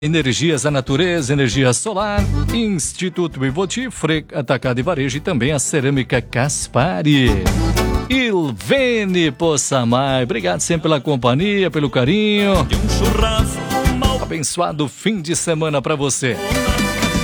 Energias da Natureza, Energia Solar, Instituto Ivoti, Atacado e Varejo e também a Cerâmica Caspari. Ilvene Poçamai, obrigado sempre pela companhia, pelo carinho. Abençoado fim de semana para você.